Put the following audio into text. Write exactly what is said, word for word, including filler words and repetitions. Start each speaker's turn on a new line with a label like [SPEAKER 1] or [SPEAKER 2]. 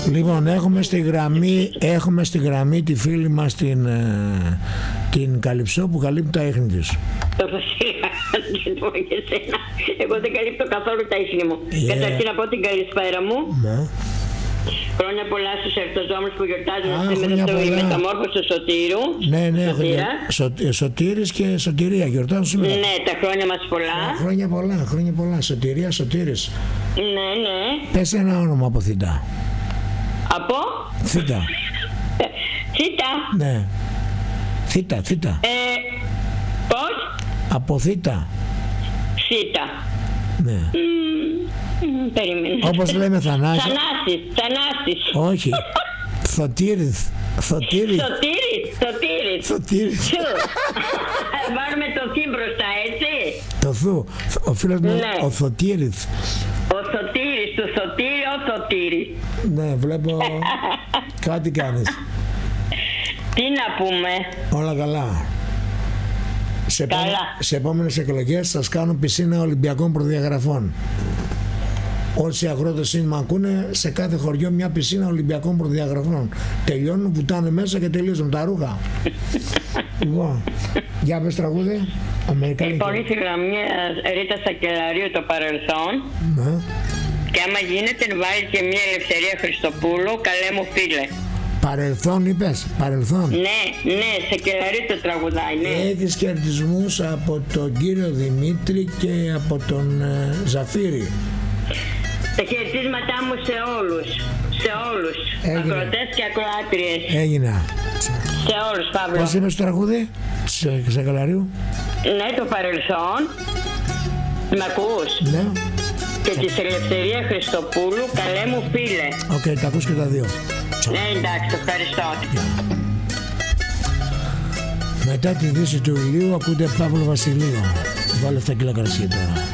[SPEAKER 1] Λοιπόν, έχουμε στη γραμμή, έχουμε στη γραμμή τη φίλη μας την, ε, την Καλυψό που καλύπτει τα ίχνη της.
[SPEAKER 2] Εγώ δεν καλύπτω καθόλου τα ίχνη μου. Yeah. Καταρχήν να πω την καλησπέρα μου.
[SPEAKER 1] Ναι.
[SPEAKER 2] Χρόνια πολλά στους ερτοζόμενους που γιορτάζουν σήμερα το μεταμόρφωση του Σωτήρου.
[SPEAKER 1] Ναι, ναι, Σω, Σωτήρης και Σωτηρία γιορτάζουν σήμερα.
[SPEAKER 2] Ναι, τα χρόνια μας πολλά.
[SPEAKER 1] Yeah, χρόνια πολλά, χρόνια πολλά. Σωτηρία, Σωτήρης.
[SPEAKER 2] Ναι, ναι.
[SPEAKER 1] Πες ένα όνομα από Θήτα.
[SPEAKER 2] Από?
[SPEAKER 1] Θήτα.
[SPEAKER 2] Θήτα.
[SPEAKER 1] Ναι. Θήτα, Θήτα.
[SPEAKER 2] Ε, πώς?
[SPEAKER 1] Από Θήτα.
[SPEAKER 2] Θήτα.
[SPEAKER 1] Ναι.
[SPEAKER 2] Mm, mm, περίμενε.
[SPEAKER 1] Όπως λέμε Θανάση.
[SPEAKER 2] Θανάσης, Θανάσης.
[SPEAKER 1] Όχι. Θωτήρης. Θωτήρης.
[SPEAKER 2] Σωτήρης, Σωτήρης.
[SPEAKER 1] Θωτήρης.
[SPEAKER 2] Βάλουμε το θύ μπροστά, έτσι.
[SPEAKER 1] Το θου. Ο φίλος μου,
[SPEAKER 2] ναι.
[SPEAKER 1] ο Θωτήρης.
[SPEAKER 2] Ο Σωτήρης, του Σωτήρη, ο Σωτήρης.
[SPEAKER 1] Ναι, βλέπω κάτι κάνεις.
[SPEAKER 2] Τι να πούμε.
[SPEAKER 1] Όλα καλά. Σε,
[SPEAKER 2] καλά.
[SPEAKER 1] επόμε, σε επόμενες εκλογές σας κάνουν πισίνα Ολυμπιακών προδιαγραφών. Όσοι αγρότες είναι ακούνε, σε κάθε χωριό μια πισίνα Ολυμπιακών προδιαγραφών. Τελειώνουν, βουτάνε μέσα και τελείωσαν τα ρούχα. Λοιπόν, για πες τραγούδι.
[SPEAKER 2] Λοιπόν, ήθελα μια Ρίτα Σακελαρίου το παρελθόν.
[SPEAKER 1] Ναι.
[SPEAKER 2] Και άμα γίνεται βάλει και μια Ελευθερία Χριστοπούλου, καλέ μου φίλε.
[SPEAKER 1] Παρελθόν είπες, παρελθόν.
[SPEAKER 2] Ναι, ναι, Σακελαρίου το τραγουδάει, ναι.
[SPEAKER 1] Έχεις χαιρετισμούς από τον κύριο Δημήτρη και από τον ε, Ζαφύρη.
[SPEAKER 2] Τα χαιρετίσματά μου σε όλους, σε όλους,
[SPEAKER 1] Έγινε.
[SPEAKER 2] ακροατές και ακροάτριες.
[SPEAKER 1] Έγινα.
[SPEAKER 2] Σε όλους, Παύλο.
[SPEAKER 1] Πώς είπες το τραγούδι, σε Σακελαρίου.
[SPEAKER 2] Ναι, το παρελθόν. Μ' ακούς?
[SPEAKER 1] Ναι.
[SPEAKER 2] Και της Ελευθερία Χριστοπούλου, καλέ μου φίλε.
[SPEAKER 1] Οκ, okay, τα ακούς και τα δύο.
[SPEAKER 2] Ναι, εντάξει, ευχαριστώ.
[SPEAKER 1] Yeah. Μετά τη δύση του ηλίου ακούτε Παύλο Βασιλείο. Βάλε αυτά κιλά κρασί τώρα.